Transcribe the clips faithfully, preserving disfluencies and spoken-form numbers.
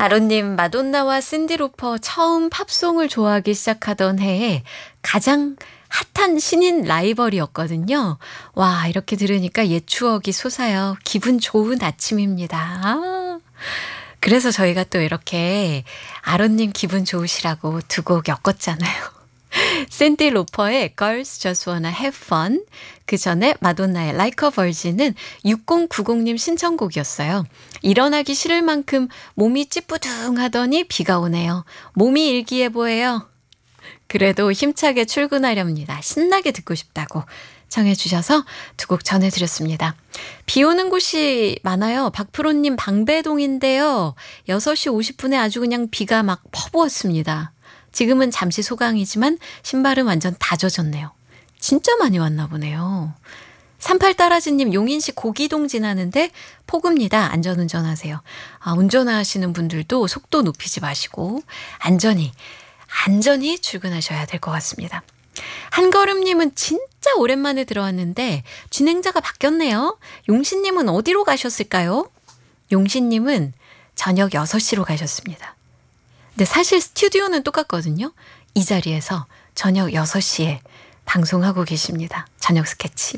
아론님, 마돈나와 신디 로퍼 처음 팝송을 좋아하기 시작하던 해에 가장 핫한 신인 라이벌이었거든요. 와, 이렇게 들으니까 옛 추억이 솟아요. 기분 좋은 아침입니다. 아, 그래서 저희가 또 이렇게 아론님 기분 좋으시라고 두 곡 엮었잖아요. 신디 로퍼의 Girls Just Wanna Have Fun, 그 전에 마돈나의 Like a Virgin은 육공구공님 신청곡이었어요. 일어나기 싫을 만큼 몸이 찌뿌둥하더니 비가 오네요. 몸이 일기예보예요. 그래도 힘차게 출근하렵니다. 신나게 듣고 싶다고 청해 주셔서 두 곡 전해드렸습니다. 비 오는 곳이 많아요. 박프로님 방배동인데요. 여섯 시 오십 분에 아주 그냥 비가 막 퍼부었습니다. 지금은 잠시 소강이지만 신발은 완전 다 젖었네요. 진짜 많이 왔나 보네요. 삼팔따라지님 용인시 고기동 지나는데 폭우입니다. 안전운전하세요. 아, 운전하시는 분들도 속도 높이지 마시고 안전히 안전히 출근하셔야 될 것 같습니다. 한걸음님은 진짜 오랜만에 들어왔는데 진행자가 바뀌었네요. 용신님은 어디로 가셨을까요? 용신님은 저녁 여섯 시로 가셨습니다. 근데 사실 스튜디오는 똑같거든요. 이 자리에서 저녁 여섯 시에 방송하고 계십니다. 저녁 스케치.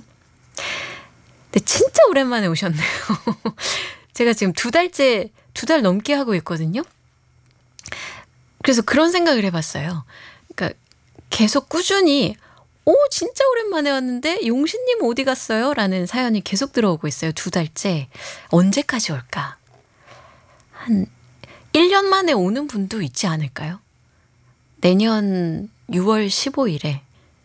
근데 진짜 오랜만에 오셨네요. 제가 지금 두 달째, 두 달 넘게 하고 있거든요. 그래서 그런 생각을 해봤어요. 그러니까 계속 꾸준히 오 진짜 오랜만에 왔는데 용신님 어디 갔어요? 라는 사연이 계속 들어오고 있어요. 두 달째. 언제까지 올까? 한 일 년 만에 오는 분도 있지 않을까요? 내년 유월 십오일에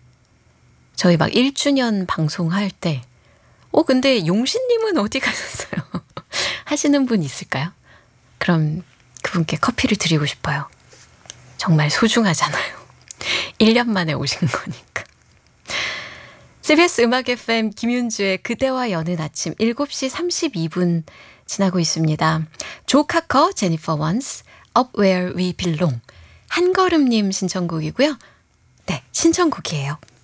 저희 막 일 주년 방송할 때 어 근데 용신님은 어디 가셨어요? 하시는 분 있을까요? 그럼 그분께 커피를 드리고 싶어요. 정말 소중하잖아요. 일 년 만에 오신 거니까. 씨비에스 음악 에프엠 김윤주의 그대와 여는 아침 일곱 시 삼십이 분 지나고 있습니다. 조 카커, 제니퍼 원스, Up Where We Belong. 한걸음님 신청곡이고요. 네, 신청곡이에요.